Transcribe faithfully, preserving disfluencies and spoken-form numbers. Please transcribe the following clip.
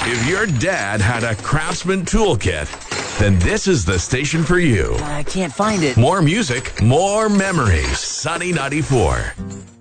If your dad had a Craftsman toolkit, then this is the station for you. I can't find it. More music, more memories. Sunny ninety-four.